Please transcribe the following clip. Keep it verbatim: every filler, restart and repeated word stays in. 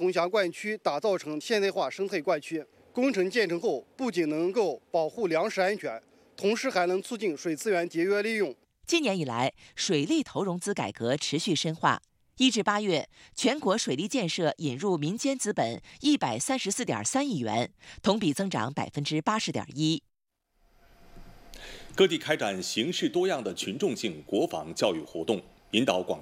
龙峡灌区打造成现代化生态灌区。工程建成后，不仅能够保护粮食安全，同时还能促进水资源节约利用。 今年以来，水利投融资改革持续深化。一至八月，全国水利建设引入民间资本一百三十四点三亿元，同比增长百分之八十点一。 各地开展形式多样的群众性国防教育活动，引导广